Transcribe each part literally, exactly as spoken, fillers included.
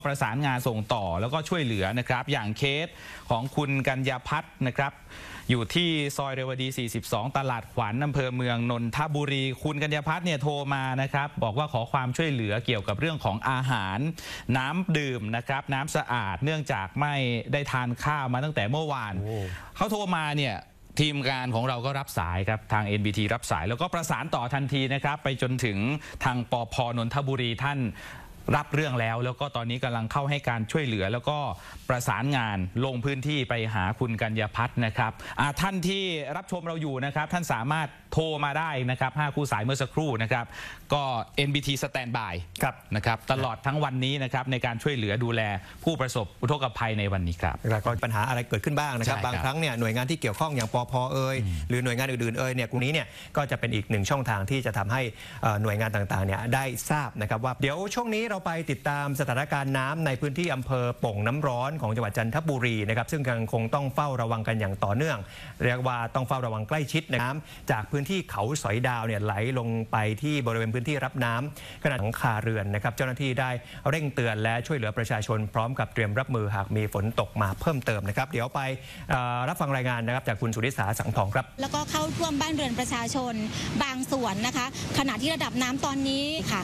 ประสานงานส่งต่อแล้วก็ช่วยเหลือนะครับอย่างเคสของคุณกัญญาพัฒน์นะครับอยู่ที่ซอยเรวดีสี่สิบสองตลาดขวัญอำเภอเมืองนนทบุรีคุณกัญญาพัฒน์เนี่ยโทรมานะครับบอกว่าขอความช่วยเหลือเกี่ยวกับเรื่องของอาหารน้ำดื่มนะครับน้ำสะอาดเนื่องจากไม่ได้ทานข้าวมาตั้งแต่เมื่อวานเขาโทรมาเนี่ยทีมงานของเราก็รับสายครับทาง เอ็น บี ที รับสายแล้วก็ประสานต่อทันทีนะครับไปจนถึงทางปภ.นนทบุรีท่านรับเรื่องแล้วแล้วก็ตอนนี้กำลังเข้าให้การช่วยเหลือแล้วก็ประสานงานลงพื้นที่ไปหาคุณกัญญาพัฒน์นะครับท่านที่รับชมเราอยู่นะครับท่านสามารถโทรมาได้นะครับห้าคู่สายเมื่อสักครู่นะครับก็ เอ็น บี ที Standby ครับนะครับตลอดทั้งวันนี้นะครับในการช่วยเหลือดูแลผู้ประสบอุทกภัยในวันนี้ครับแล้วก็ปัญหาอะไรเกิดขึ้นบ้างนะครับบางครั้งเนี่ยหน่วยงานที่เกี่ยวข้องอย่างปภ.เอ่ยหรือหน่วยงานอื่นๆเอ่ยเนี่ยกลุ่มนี้เนี่ยก็จะเป็นอีกหนึ่งช่องทางที่จะทำให้หน่วยงานต่างๆเนี่ยได้ทราบนะครับว่าเดี๋ยวช่วงนี้เราไปติดตามสถานการณ์น้ำในพื้นที่อำเภอโป่งน้ำร้อนของจังหวัดจันทบุรีนะครับซึ่งยังคงต้องเฝ้าระวังกันอย่างต่อเนื่องเรียกว่าต้องเฝ้าระวังใกล้ชิดน้ำจากพื้นที่เขาสอยดาวเนี่ยไหลลงไปที่บริเวณพื้นที่รับน้ำขนาดของคาเรือนนะครับเจ้าหน้าที่ได้เร่งเตือนและช่วยเหลือประชาชนพร้อมกับเตรียมรับมือหากมีฝนตกมาเพิ่มเติมนะครับเดี๋ยวไปรับฟังรายงานนะครับจากคุณสุริษาสังทองครับแล้วก็เข้าท่วมบ้านเรือนประชาชนบางส่วนนะคะขณะที่ระดับน้ำตอนนี้ค่ะ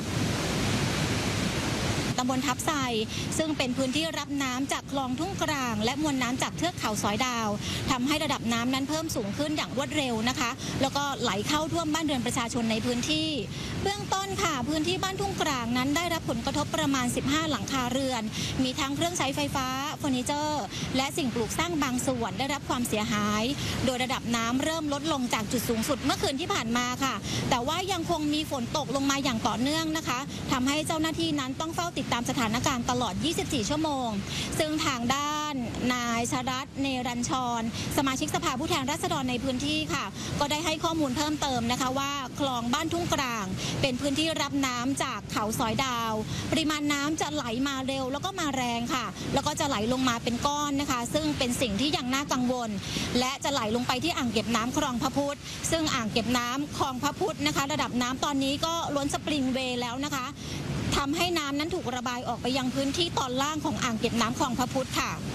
ตำบลทับไซซึ่งเป็นพื้นที่รับน้ำจากคลองทุ่งกลางและมวลน้ำจากเทือกเขาสอยดาวทำให้ระดับน้ำนั้นเพิ่มสูงขึ้นอย่างรวดเร็วนะคะแล้วก็ไหลเข้าท่วมบ้านเรือนประชาชนในพื้นที่เบื้องต้นค่ะพื้นที่บ้านทุ่งกลางนั้นได้รับผลกระทบประมาณสิบห้าหลังคาเรือนมีทั้งเครื่องใช้ไฟฟ้าเฟอร์นิเจอร์และสิ่งปลูกสร้างบางส่วนได้รับความเสียหายโดยระดับน้ำเริ่มลดลงจากจุดสูงสุดเมื่อคืนที่ผ่านมาค่ะแต่ว่ายังคงมีฝนตกลงมาอย่างต่อเนื่องนะคะทำให้เจ้าหน้าที่นั้นต้องเฝ้าติดตามสถานการณ์ตลอดยี่สิบสี่ชั่วโมงซึ่งทางด้านนายชรัตน์เนรัญชรสมาชิกสภาผู้แทนราษฎรในพื้นที่ค่ะก็ได้ให้ข้อมูลเพิ่มเติมนะคะว่าคลองบ้านทุ่งกลางเป็นพื้นที่รับน้ำจากเขาสอยดาวปริมาณน้ำจะไหลมาเร็วแล้วก็มาแรงค่ะแล้วก็จะไหลลงมาเป็นก้อนนะคะซึ่งเป็นสิ่งที่ยังน่ากังวลและจะไหลลงไปที่อ่างเก็บน้ำคลองพระพุทธซึ่งอ่างเก็บน้ำคลองพระพุทธนะคะระดับน้ำตอนนี้ก็ล้นสปริงเวย์แล้วนะคะทำให้น้ำนั้นถูกระบายออกไปยังพื้นที่ตอนล่างของอ่างเก็บน้ำคลองพระพุทธค่ะ